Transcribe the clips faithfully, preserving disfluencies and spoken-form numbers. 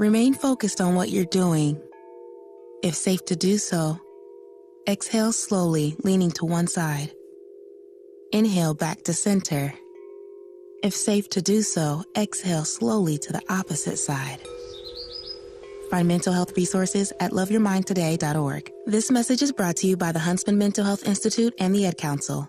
Remain focused on what you're doing. If safe to do so, exhale slowly, leaning to one side. Inhale back to center. If safe to do so, exhale slowly to the opposite side. Find mental health resources at love your mind today dot org. This message is brought to you by the Huntsman Mental Health Institute and the Ad Council.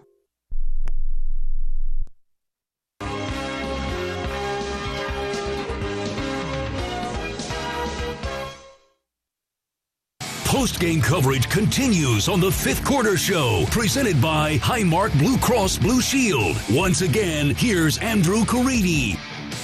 Post-game coverage continues on the Fifth Quarter Show, presented by Highmark Blue Cross Blue Shield. Once again, here's Andrew Caridi.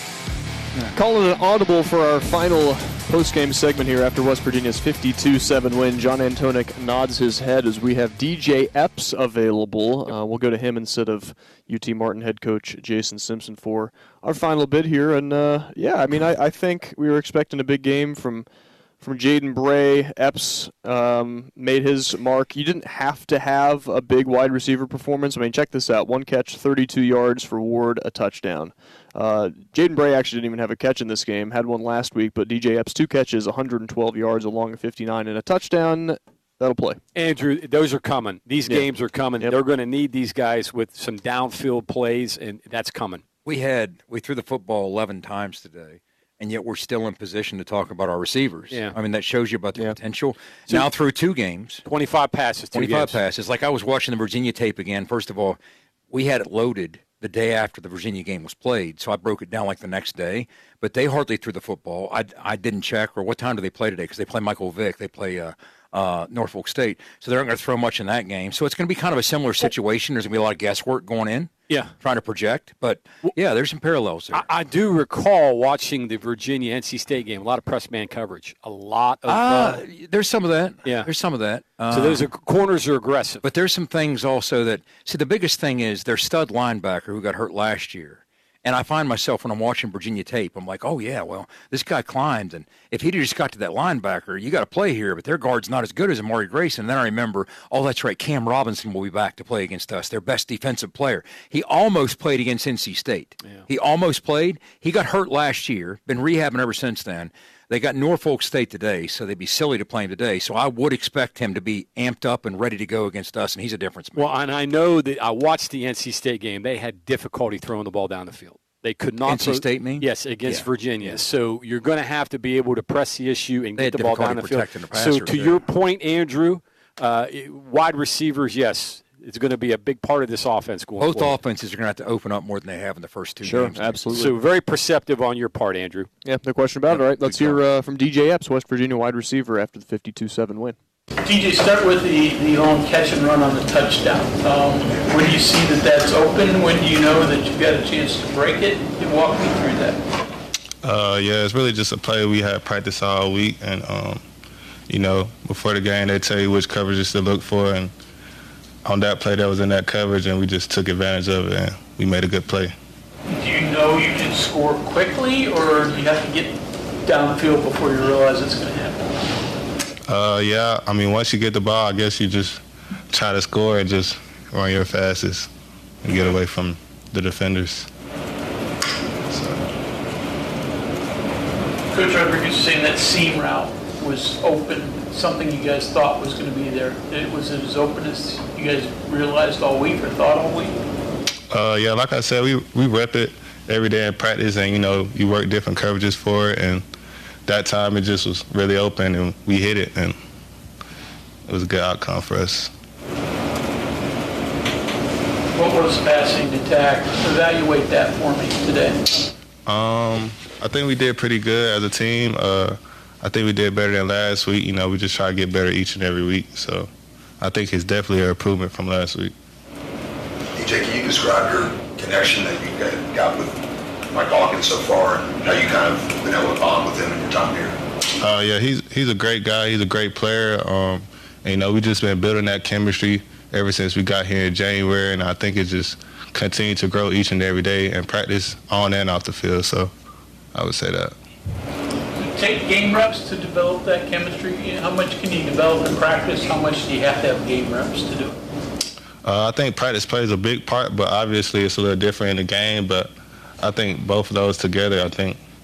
Calling an audible for our final post-game segment here after West Virginia's fifty-two seven win. John Antonik nods his head as we have D J Epps available. Uh, we'll go to him instead of U T Martin head coach Jason Simpson for our final bid here. And, uh, yeah, I mean, I, I think we were expecting a big game from From Jaden Bray. Epps um, made his mark. You didn't have to have a big wide receiver performance. I mean, check this out. One catch, thirty-two yards for Ward, a touchdown. Uh, Jaden Bray actually didn't even have a catch in this game. Had one last week, but D J Epps, two catches, one hundred twelve yards, along a fifty-nine, and a touchdown. That'll play. Andrew, those are coming. These yeah. games are coming. Yep. They're going to need these guys with some downfield plays, and that's coming. We had we threw the football eleven times today. And yet we're still in position to talk about our receivers. Yeah. I mean, that shows you about the yeah. potential. So now through two games. twenty-five passes. Two twenty-five games. passes. Like I was watching the Virginia tape again. First of all, we had it loaded the day after the Virginia game was played, so I broke it down like the next day. But they hardly threw the football. I, I didn't check, or what time do they play today? Because they play Michael Vick. They play uh, uh, Norfolk State. So they're not going to throw much in that game. So it's going to be kind of a similar situation. There's going to be a lot of guesswork going in. Yeah. Trying to project. But, yeah, there's some parallels there. I, I do recall watching the Virginia N C State game, a lot of press man coverage. A lot of uh, uh, There's some of that. Yeah. There's some of that. Uh, so those are, corners are aggressive. But there's some things also that – see, the biggest thing is their stud linebacker who got hurt last year. And I find myself when I'm watching Virginia tape, I'm like, oh, yeah, well, this guy climbed. And if he'd just got to that linebacker, you got to play here. But their guard's not as good as Amari Grayson. And then I remember, oh, that's right, Cam Robinson will be back to play against us, their best defensive player. He almost played against N C State. Yeah. He almost played. He got hurt last year, been rehabbing ever since then. They got Norfolk State today, so they'd be silly to play him today. So I would expect him to be amped up and ready to go against us, and he's a difference maker. Well, and I know that I watched the N C State game. They had difficulty throwing the ball down the field. They could not. N C State mean? Yes, against yeah. Virginia. Yeah. So you're going to have to be able to press the issue and they get the ball down the field. The so to there. your point, Andrew, uh, wide receivers, yes, it's going to be a big part of this offense going Both forward. offenses are going to have to open up more than they have in the first two sure, games. Sure, absolutely. So very perceptive on your part, Andrew. Yeah, no question about yeah, it. All right, let's hear uh, from D J Epps, West Virginia wide receiver, after the fifty-two seven win. D J, start with the, the long catch and run on the touchdown. Um, when do you see that that's open? When do you know that you've got a chance to break it? Walk me through that. Uh, yeah, it's really just a play we had practice all week. And, um, you know, before the game, they tell you which coverages to look for. And on that play, that was in that coverage, and we just took advantage of it, and we made a good play. Do you know you can score quickly, or do you have to get downfield before you realize it's going to happen? Uh, yeah, I mean, once you get the ball, I guess you just try to score and just run your fastest and get away from the defenders. So. Coach Rodriguez was saying that seam route was open, something you guys thought was going to be there. It was it as open as you guys realized all week or thought all week? Uh, yeah, like I said, we, we rep it every day in practice, and, you know, you work different coverages for it, and that time it just was really open, and we hit it, and it was a good outcome for us. What was passing attack? Evaluate that for me today. Um, I think we did pretty good as a team. Uh, I think we did better than last week. You know, we just try to get better each and every week. So I think it's definitely an improvement from last week. D J, can you describe your connection that you got with Mike Hawkins so far, and how you kind of been able to bond with him in your time here? Uh, yeah, he's he's a great guy. He's a great player. Um, and, you know, we just been building that chemistry ever since we got here in January, and I think it just continued to grow each and every day and practice on and off the field. So I would say that. Take game reps to develop that chemistry. How much can you develop in practice? How much do you have to have game reps to do it? Uh, I think practice plays a big part, but obviously it's a little different in the game. But I think both of those together, I think